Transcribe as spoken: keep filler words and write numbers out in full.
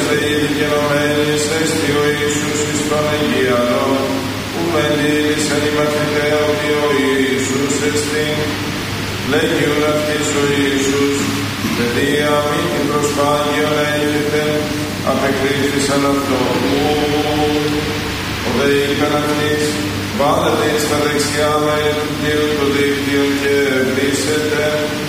δε η δικαιωμένης έστι ο Ιησούς εις τον Αγίανο, που μεντήλησαν οι μαθητέ ότι ο Ιησούς εστίν. Λέγιον αυτής ο Ιησούς, παιδεία μη την προσπάγιον έχετε, απεκρίθησαν αυτό. Ο δε είπεν αυτής, βάλετε εις τα δεξιά μέρη του Θείου το δίκτυο και βρίσετε